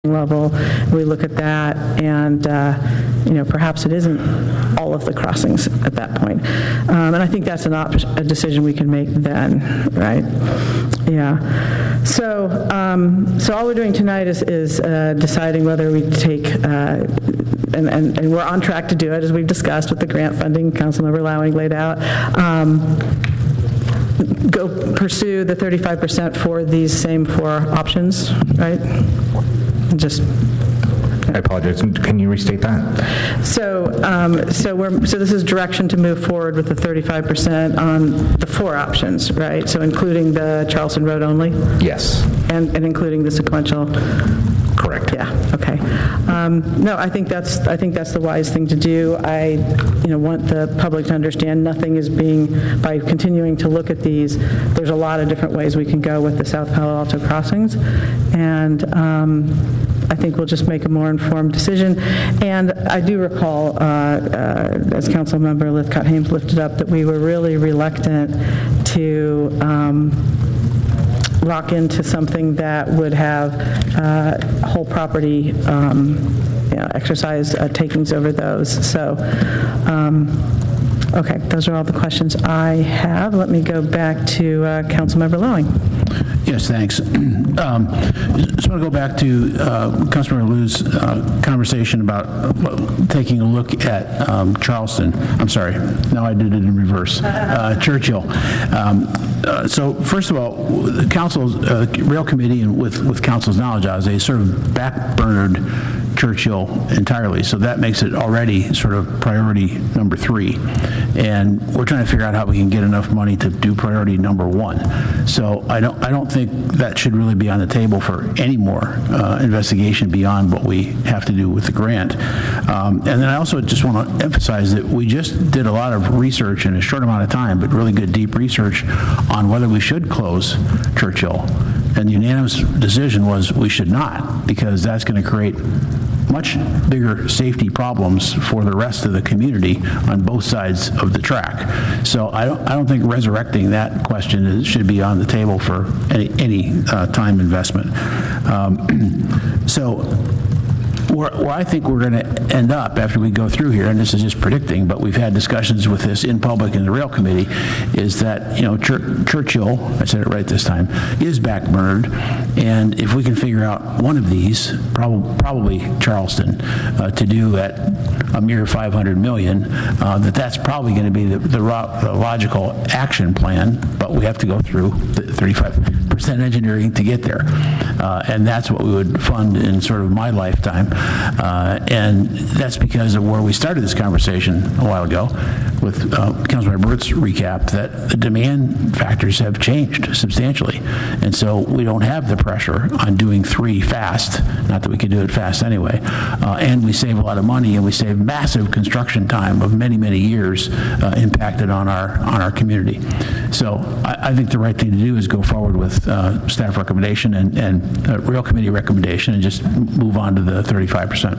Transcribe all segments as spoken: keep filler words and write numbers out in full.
level, we look at that, and uh, you know, perhaps it isn't all of the crossings at that point. Um, and I think that's an op- a decision we can make then, right? Yeah. So, um, so all we're doing tonight is, is uh, deciding whether we take, uh, and, and, and we're on track to do it, as we've discussed with the grant funding Councilmember Lowing laid out. Um, go pursue the thirty-five percent for these same four options, right? Just. I apologize. Can you restate that? So, um, so we're so this is direction to move forward with the thirty-five percent on the four options, right? So including the Charleston Road only. Yes. And, and including the sequential. Correct. Yeah. Okay. Um, no, I think that's I think that's the wise thing to do. I, you know, want the public to understand nothing is being, by continuing to look at these, there's a lot of different ways we can go with the South Palo Alto crossings, and um, I think we'll just make a more informed decision. And I do recall, uh, uh, as Councilmember Lithcott-Hames lifted up, that we were really reluctant to um, lock into something that would have uh, whole property um, you know, exercise uh, takings over those. So, um, okay, those are all the questions I have. Let me go back to uh, Councilmember Lowing. Yes, thanks. Um, just want to go back to uh, Councilmember Liu's uh, conversation about uh, taking a look at um, Charleston. I'm sorry, now I did it in reverse. Uh, Churchill. Um, uh, so first of all, the council's uh, rail committee, and with with council's knowledge, I was they sort of backburnered Churchill entirely. So that makes it already sort of priority number three. And we're trying to figure out how we can get enough money to do priority number one. So I don't I don't think that should really be on the table for any more uh, investigation beyond what we have to do with the grant. Um, and then I also just want to emphasize that we just did a lot of research in a short amount of time, but really good deep research on whether we should close Churchill. And the unanimous decision was we should not, because that's going to create much bigger safety problems for the rest of the community on both sides of the track. So I don't, I don't think resurrecting that question is, should be on the table for any, any uh, time investment. Um, so where, where I think we're going to end up after we go through here, and this is just predicting, but we've had discussions with this in public in the rail committee, is that, you know, Chur- Churchill, I said it right this time, is backburnered, and if we can figure out one of these, prob- probably Charleston, uh, to do at a mere five hundred million dollars, uh, that that's probably going to be the, the, ro- the logical action plan, but we have to go through the thirty-five percent engineering to get there. Uh, and that's what we would fund in sort of my lifetime. Uh, and that's because of where we started this conversation a while ago with uh, Councilmember Burt's recap, that the demand factors have changed substantially. And so we don't have the pressure on doing three fast, not that we could do it fast anyway. Uh, and we save a lot of money, and we save massive construction time of many, many years uh, impacted on our on our community. So I, I think the right thing to do is go forward with uh, staff recommendation and, and uh, rail committee recommendation and just move on to the thirty-five percent.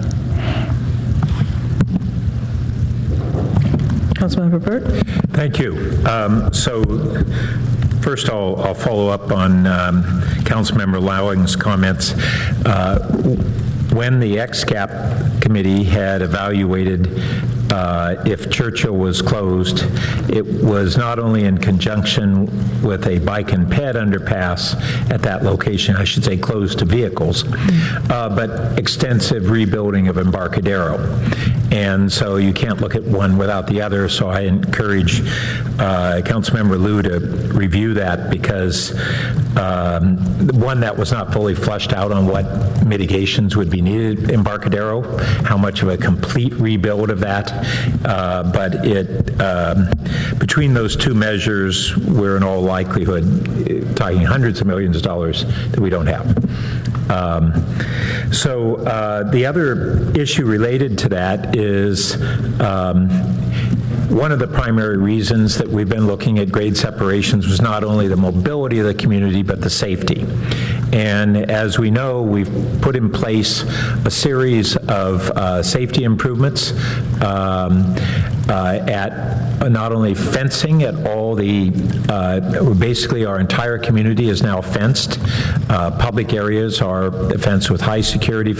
Councilmember Burt. Thank you. Um, so first I'll, I'll follow up on um, Councilmember Lowing's comments. Uh, when the X CAP committee had evaluated Uh, if Churchill was closed, it was not only in conjunction with a bike and ped underpass at that location, I should say closed to vehicles, uh, but extensive rebuilding of Embarcadero. And so you can't look at one without the other, so I encourage uh, Councilmember Liu to review that, because um, one, that was not fully fleshed out on what mitigations would be needed in Embarcadero, how much of a complete rebuild of that. Uh, but it, um, between those two measures, we're in all likelihood talking hundreds of millions of dollars that we don't have. Um, so uh, the other issue related to that is um, one of the primary reasons that we've been looking at grade separations was not only the mobility of the community, but the safety. And as we know, we've put in place a series of uh, safety improvements um, uh, at not only fencing at all the, uh, basically our entire community is now fenced. Uh, public areas are fenced with high security